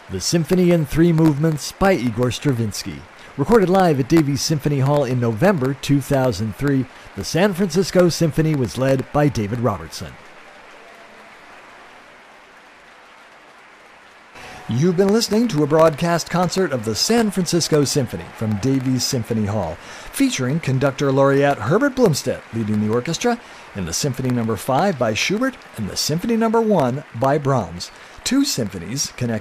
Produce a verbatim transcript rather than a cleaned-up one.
The Symphony in Three Movements by Igor Stravinsky. Recorded live at Davies Symphony Hall in November two thousand three, the San Francisco Symphony was led by David Robertson. You've been listening to a broadcast concert of the San Francisco Symphony from Davies Symphony Hall, featuring conductor laureate Herbert Blomstedt leading the orchestra in the Symphony Number five by Schubert and the Symphony Number one by Brahms, two symphonies connected